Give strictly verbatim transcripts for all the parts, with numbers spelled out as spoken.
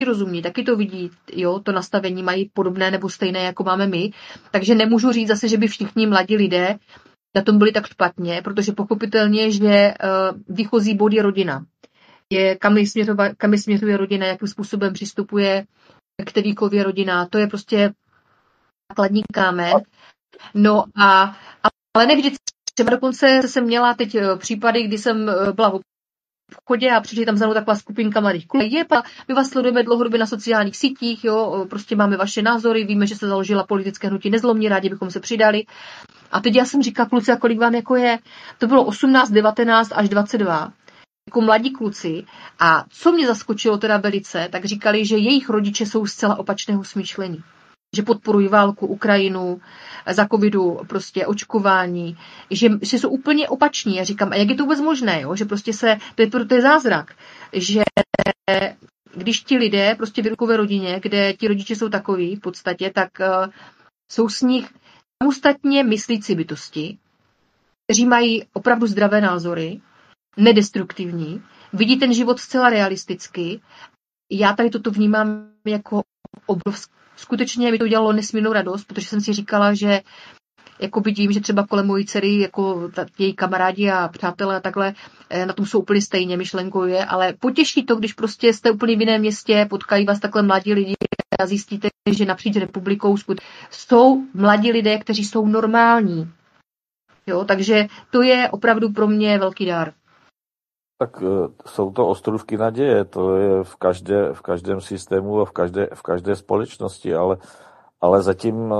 rozumí, taky to vidí, jo, to nastavení mají podobné nebo stejné, jako máme my, takže nemůžu říct zase, že by všichni mladí lidé na tom byli tak špatně, protože pochopitelně, že uh, výchozí bod je rodina. Je, kam, směřova, kam směřuje rodina, jakým způsobem přistupuje k té výchově rodina, to je prostě základní kámen. No a, ale ne vždycky, třeba dokonce jsem měla teď případy, kdy jsem byla v obchodě a přišli tam za mnou taková skupinka mladých kluků. Je, my vás sledujeme dlouhodobě na sociálních sítích, jo, prostě máme vaše názory, víme, že se založila politické hnutí Nezlomní, rádi bychom se přidali. A teď já jsem říkala, kluci, a kolik vám jako je? To bylo osmnáct, devatenáct až dvacet dva. Jako mladí kluci. A co mě zaskočilo teda velice, tak říkali, že jejich rodiče jsou zcela opačného smýšlení. Že podporují válku, Ukrajinu, za covidu prostě očkování, že, že jsou úplně opační. Já říkám, a jak je to vůbec možné, jo? Že prostě se, to je, to je zázrak, že když ti lidé prostě v vyrukové rodině, kde ti rodiče jsou takový v podstatě, tak uh, jsou s nich samostatně myslící bytosti, kteří mají opravdu zdravé názory, nedestruktivní, vidí ten život zcela realisticky. Já tady toto vnímám jako obrovské. Skutečně mi to udělalo nesmírnou radost, protože jsem si říkala, že jako vidím, že třeba kolem mojí dcery, jako ta, její kamarádi a přátelé a takhle, na tom jsou úplně stejně myšlenkově, ale potěší to, když prostě jste úplně v jiném městě, potkají vás takhle mladí lidi a zjistíte, že napříč republikou jsou mladí lidé, kteří jsou normální. Jo, takže to je opravdu pro mě velký dar. Tak jsou to ostrůvky naděje, to je v, každé, v každém systému a v každé, v každé společnosti, ale, ale zatím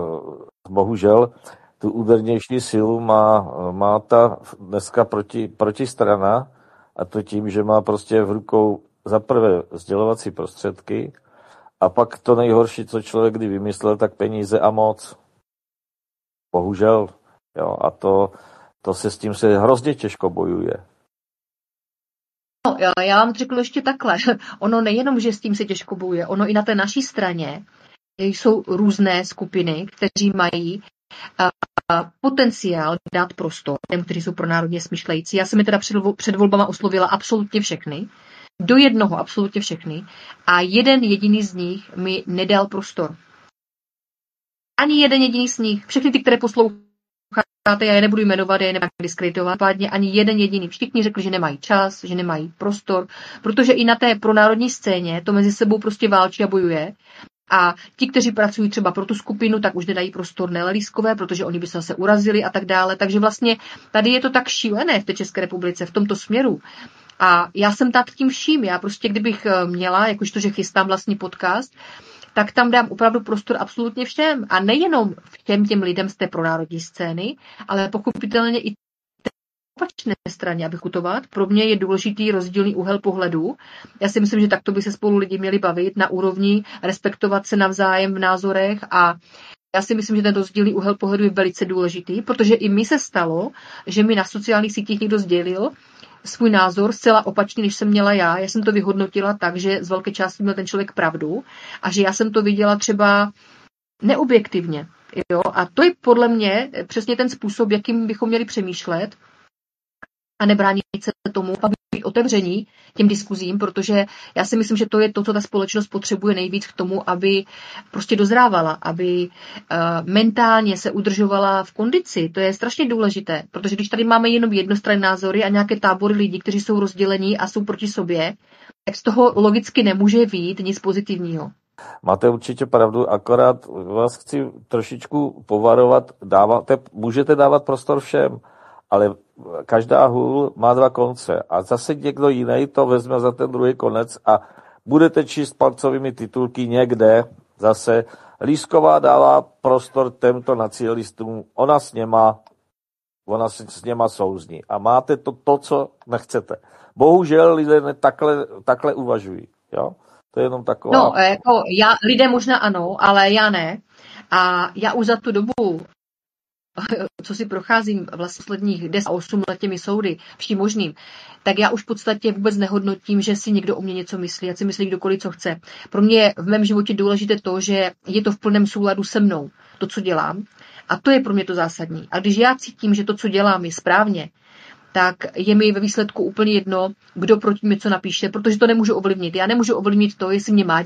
bohužel tu údernější sílu má, má ta dneska proti, protistrana, a to tím, že má prostě v rukou za prvé sdělovací prostředky a pak to nejhorší, co člověk kdy vymyslel, tak peníze a moc. Bohužel. Jo, a to, to se s tím se hrozně těžko bojuje. No, já vám řeknu ještě takhle. Ono nejenom, že s tím se těžko bojuje, ono i na té naší straně jsou různé skupiny, kteří mají uh, potenciál dát prostor těm, kteří jsou pronárodně smýšlející. Já jsem je teda před, před volbama oslovila absolutně všechny, do jednoho absolutně všechny, a jeden jediný z nich mi nedal prostor. Ani jeden jediný z nich. Všechny ty, které poslouchají, já je nebudu jmenovat, já je nebudu diskreditovat, ani jeden jediný. Všichni řekli, že nemají čas, že nemají prostor, protože i na té pronárodní scéně to mezi sebou prostě válčí a bojuje. A ti, kteří pracují třeba pro tu skupinu, tak už nedají prostor nelelískové, protože oni by se zase urazili a tak dále. Takže vlastně tady je to tak šílené v té České republice v tomto směru. A já jsem tak tím vším. Já prostě, kdybych měla, jakožto, že chystám vlastní podcast, tak tam dám opravdu prostor absolutně všem. A nejenom všem těm lidem z té pronárodní scény, ale pochopitelně i té opačné straně, abych utovat. Pro mě je důležitý rozdílný úhel pohledu. Já si myslím, že takto by se spolu lidi měli bavit na úrovni, respektovat se navzájem v názorech, a já si myslím, že ten rozdílný úhel pohledu je velice důležitý, protože i mi se stalo, že mi na sociálních sítích někdo sdělil svůj názor zcela opačný, než jsem měla já. Já jsem to vyhodnotila tak, že z velké části měl ten člověk pravdu a že já jsem to viděla třeba neobjektivně. Jo? A to je podle mě přesně ten způsob, jakým bychom měli přemýšlet a nebránit se tomu, aby být otevření těm diskuzím, protože já si myslím, že to je to, co ta společnost potřebuje nejvíc k tomu, aby prostě dozrávala, aby uh, mentálně se udržovala v kondici. To je strašně důležité, protože když tady máme jenom jednostranné názory a nějaké tábory lidí, kteří jsou rozdělení a jsou proti sobě, tak z toho logicky nemůže vyjít nic pozitivního. Máte určitě pravdu, akorát vás chci trošičku povarovat, dáváte, můžete dávat prostor všem, ale každá hůl má dva konce a zase někdo jiný to vezme za ten druhý konec a budete číst palcovými titulky někde zase. Lísková dává prostor těmto nacionalistům, ona s něma, ona s něma souzní a máte to, to co nechcete. Bohužel lidé takhle, takhle uvažují, jo? To je jenom taková... No, jako já, lidé možná ano, ale já ne. A já už za tu dobu, co si procházím vlastně posledních deset a osm let těmi soudy, vším možným, tak já už v podstatě vůbec nehodnotím, že si někdo o mě něco myslí, ať si myslí kdokoliv, co chce. Pro mě je v mém životě důležité to, že je to v plném souladu se mnou, to, co dělám. A to je pro mě to zásadní. A když já cítím, že to, co dělám, je správně, tak je mi ve výsledku úplně jedno, kdo proti mě co napíše, protože to nemůžu ovlivnit. Já nemůžu ovlivnit to, jestli mě má